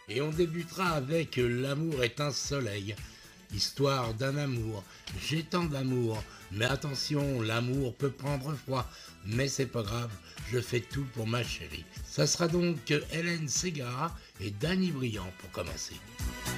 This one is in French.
Et on débutera avec L'amour est un soleil. Histoire d'un amour, j'ai tant d'amour, mais attention, l'amour peut prendre froid, mais c'est pas grave, je fais tout pour ma chérie. Ça sera donc Hélène Ségara et Danny Briand pour commencer.